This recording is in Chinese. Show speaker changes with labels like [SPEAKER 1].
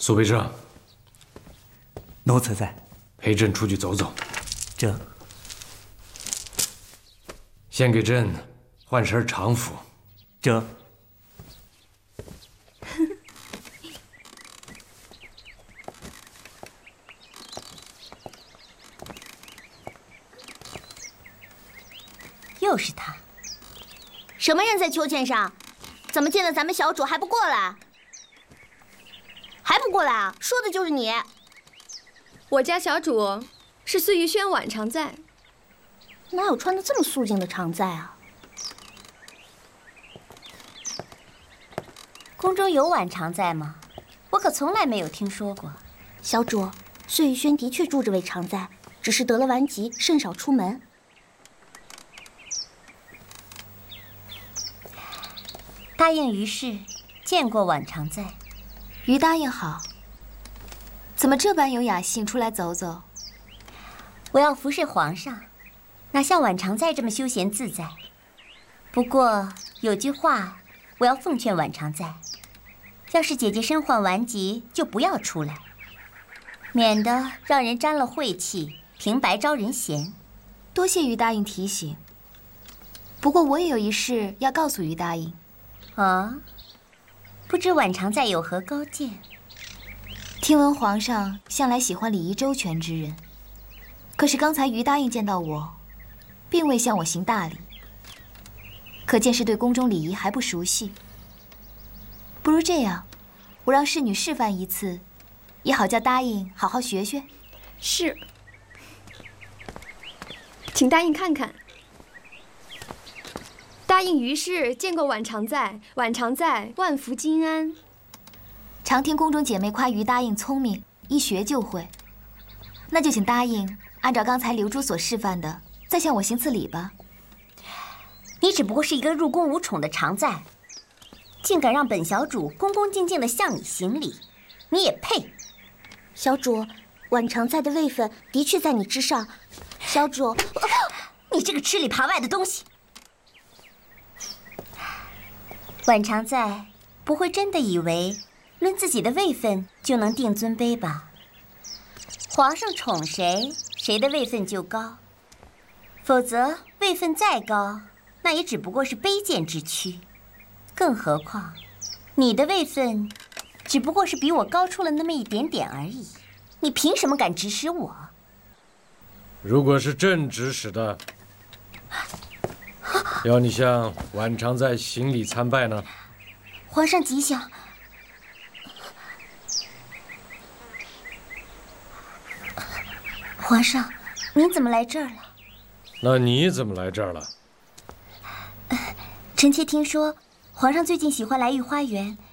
[SPEAKER 1] 苏培盛，
[SPEAKER 2] 奴才在。
[SPEAKER 1] 陪朕出去走走。
[SPEAKER 2] 这。
[SPEAKER 1] 先给朕换身常服。
[SPEAKER 2] 这。
[SPEAKER 3] 又是他。什么人在秋千上？怎么见了咱们小主还不过来？还不过来啊？说的就是你。
[SPEAKER 4] 我家小主是碎玉轩晚常在。
[SPEAKER 3] 哪有穿的这么素净的常在啊？宫中有晚常在吗？我可从来没有听说过。小主，碎玉轩的确住着位常在，只是得了顽疾，甚少出门。答应于氏见过晚常在。
[SPEAKER 5] 于答应好。怎么这般有雅兴，出来走走？
[SPEAKER 3] 我要服侍皇上，哪像晚常在这么休闲自在。不过有句话，我要奉劝晚常在：要是姐姐身患顽疾，就不要出来，免得让人沾了晦气，平白招人嫌。
[SPEAKER 5] 多谢于答应提醒。不过我也有一事要告诉于答应。
[SPEAKER 3] 啊，不知晚常在有何高见？
[SPEAKER 5] 听闻皇上向来喜欢礼仪周全之人，可是刚才于答应见到我，并未向我行大礼，可见是对宫中礼仪还不熟悉。不如这样，我让侍女示范一次，也好叫答应好好学学。
[SPEAKER 4] 是，请答应看看。答应于氏见过晚常在，晚常在万福金安。
[SPEAKER 5] 常听宫中姐妹夸于答应聪明，一学就会。那就请答应按照刚才流珠所示范的，再向我行次礼吧。
[SPEAKER 3] 你只不过是一个入宫无宠的常在，竟敢让本小主恭恭敬敬地向你行礼，你也配？小主，晚常在的位分的确在你之上。小主，你这个吃里扒外的东西！晚常在不会真的以为论自己的位分就能定尊卑吧？皇上宠谁，谁的位分就高，否则位分再高，那也只不过是卑贱之躯。更何况，你的位分只不过是比我高出了那么一点点而已，你凭什么敢指使我？
[SPEAKER 1] 如果是朕指使的，要你向晚常在行礼参拜呢？
[SPEAKER 3] 皇上吉祥。皇上，您怎么来这儿了？
[SPEAKER 1] 那你怎么来这儿了？
[SPEAKER 3] 臣妾听说，皇上最近喜欢来御花园，